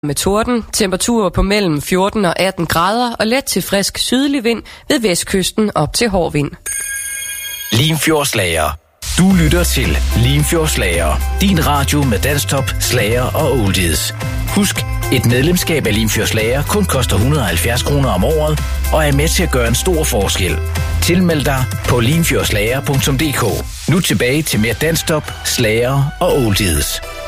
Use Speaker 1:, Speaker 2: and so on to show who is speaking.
Speaker 1: med torden, temperaturer på mellem 14 og 18 grader og let til frisk sydlig vind ved vestkysten op til hård vind.
Speaker 2: Limfjordsslager. Du lytter til Limfjordsslager. Din radio med danstop, slager og oldies. Husk, et medlemskab af Limfjordsslager kun koster 170 kroner om året og er med til at gøre en stor forskel. Tilmeld dig på limfjordslager.dk. Nu tilbage til mere danstop, slager og oldies.